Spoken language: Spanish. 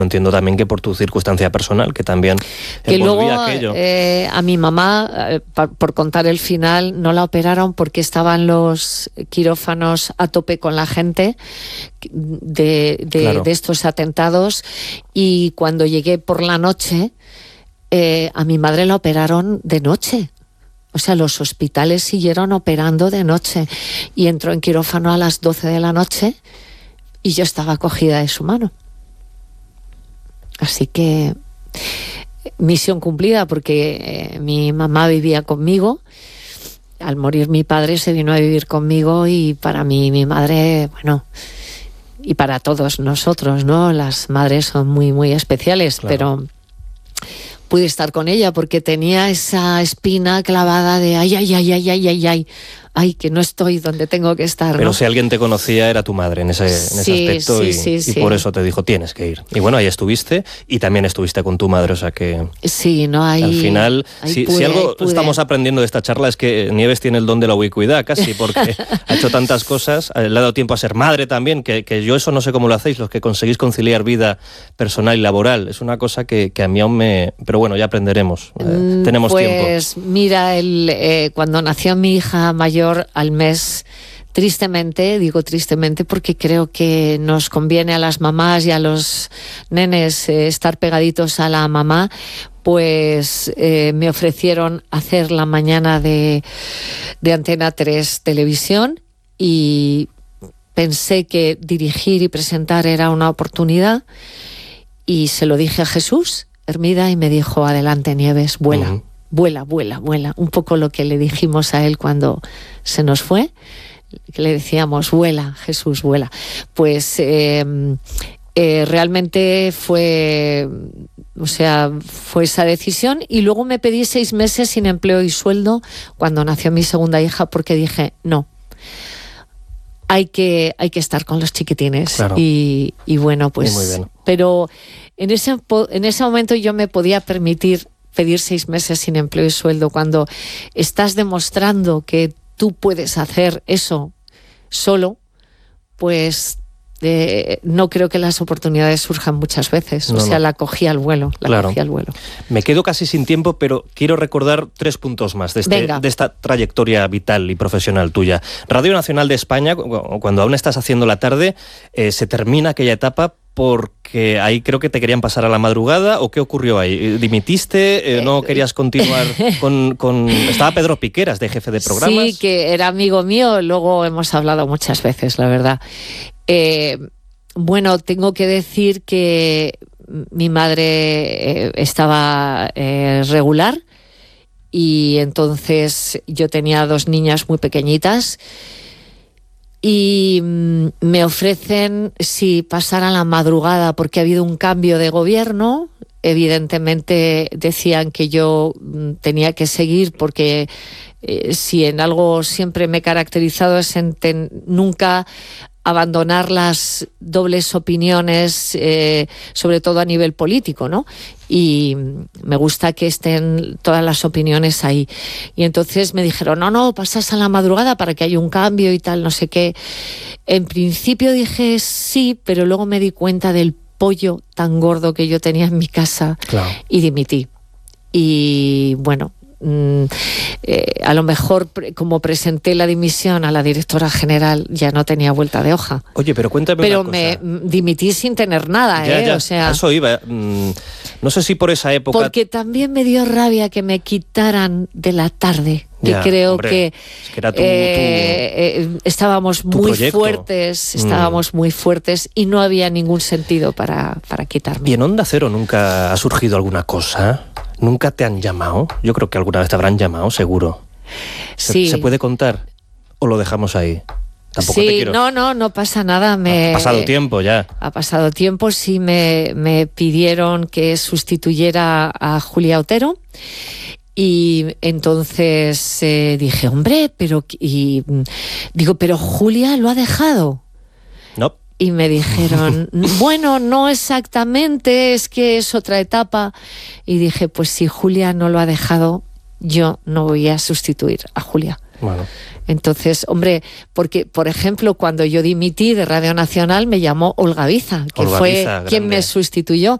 Entiendo también que por tu circunstancia personal, que también que luego aquello. A mi mamá, por contar el final, no la operaron porque estaban los quirófanos a tope con la gente de estos atentados, y cuando llegué por la noche, a mi madre la operaron de noche. O sea, los hospitales siguieron operando de noche y entró en quirófano a las 12 de la noche y yo estaba cogida de su mano. Así que misión cumplida, porque mi mamá vivía conmigo. Al morir mi padre se vino a vivir conmigo, y para mí mi madre, bueno, y para todos nosotros, ¿no? Las madres son muy, muy especiales, claro. Pero pude estar con ella porque tenía esa espina clavada de ay, que no estoy donde tengo que estar, ¿no? Pero si alguien te conocía era tu madre en ese aspecto, y por eso te dijo tienes que ir. Y bueno, ahí estuviste, y también estuviste con tu madre, o sea que... Sí, no hay... Al final, si algo estamos aprendiendo de esta charla es que Nieves tiene el don de la ubicuidad casi, porque ha hecho tantas cosas, le ha dado tiempo a ser madre también, que yo eso no sé cómo lo hacéis, los que conseguís conciliar vida personal y laboral. Es una cosa que a mí aún me... Pero bueno, ya aprenderemos, tenemos tiempo. Pues mira, cuando nació mi hija mayor, al mes, tristemente, digo tristemente porque creo que nos conviene a las mamás y a los nenes estar pegaditos a la mamá, pues me ofrecieron hacer la mañana de Antena 3 Televisión, y pensé que dirigir y presentar era una oportunidad, y se lo dije a Jesús Hermida y me dijo: adelante, Nieves, vuela. Uh-huh. Vuela, vuela, vuela. Un poco lo que le dijimos a él cuando se nos fue, que le decíamos: vuela, Jesús, vuela. Pues realmente fue esa decisión, y luego me pedí 6 meses sin empleo y sueldo cuando nació mi segunda hija, porque dije, no, hay que estar con los chiquitines. Claro. Y bueno, pues... Muy bien. Pero en ese momento yo me podía permitir pedir 6 meses sin empleo y sueldo, cuando estás demostrando que tú puedes hacer eso solo, pues no creo que las oportunidades surjan muchas veces. La cogí al vuelo. Cogí al vuelo. Me quedo casi sin tiempo, pero quiero recordar 3 puntos más de esta trayectoria vital y profesional tuya. Radio Nacional de España, cuando aún estás haciendo la tarde, se termina aquella etapa porque ahí creo que te querían pasar a la madrugada, ¿o qué ocurrió ahí? ¿Dimitiste? ¿No querías continuar con...? Estaba Pedro Piqueras de jefe de programas. Sí, que era amigo mío, luego hemos hablado muchas veces, la verdad. Bueno, tengo que decir que mi madre estaba regular, y entonces yo tenía 2 niñas muy pequeñitas, y me ofrecen si pasara la madrugada, porque ha habido un cambio de gobierno. Evidentemente decían que yo tenía que seguir, porque si en algo siempre me he caracterizado es en nunca abandonar las dobles opiniones, sobre todo a nivel político, ¿no? Y me gusta que estén todas las opiniones ahí. Y entonces me dijeron, no, pasas a la madrugada para que haya un cambio y tal, no sé qué. En principio dije sí, pero luego me di cuenta del pollo tan gordo que yo tenía en mi casa, claro, y dimití. Y bueno, a lo mejor como presenté la dimisión a la directora general, ya no tenía vuelta de hoja. Oye, pero cuéntame una cosa. Pero me dimití sin tener nada, ya, o sea, a eso iba. No sé si por esa época... Porque también me dio rabia que me quitaran de la tarde, que ya, creo hombre, es que era estábamos muy fuertes, y no había ningún sentido para quitarme. ¿Y en Onda Cero nunca ha surgido alguna cosa? ¿Nunca te han llamado? Yo creo que alguna vez te habrán llamado, seguro. Sí. ¿Se puede contar? ¿O lo dejamos ahí? Tampoco sí, te quiero... no pasa nada. Ha pasado tiempo ya. Ha pasado tiempo, sí, me pidieron que sustituyera a Julia Otero. Y entonces dije, hombre, pero Julia lo ha dejado. No. Y me dijeron, bueno, no exactamente, es que es otra etapa. Y dije, pues si Julia no lo ha dejado, yo no voy a sustituir a Julia. Bueno. Entonces, hombre, porque, por ejemplo, cuando yo dimití de Radio Nacional me llamó Olga Viza, que fue quien me sustituyó.